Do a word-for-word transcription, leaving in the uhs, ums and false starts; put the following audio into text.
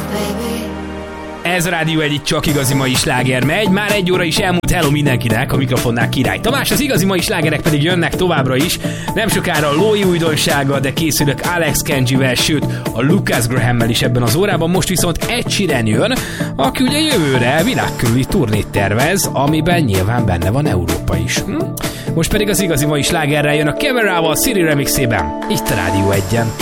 Ez a Rádió egy csak igazi mai sláger megy. Már egy óra is elmúlt, hello mindenkinek, a mikrofonnál Király Tamás. Az igazi mai slágerek pedig jönnek továbbra is. Nem sokára a Lói újdonsága, de készülök Alex Kenjivel, sőt a Lucas Grahammel is ebben az órában. Most viszont Ed Sheeran jön, aki ugye jövőre világkörüli turnét tervez, amiben nyilván benne van Európa is. Hm? Most pedig az igazi mai slágerrel jön a Camerával Siri remixében. Itt a Rádió egyen.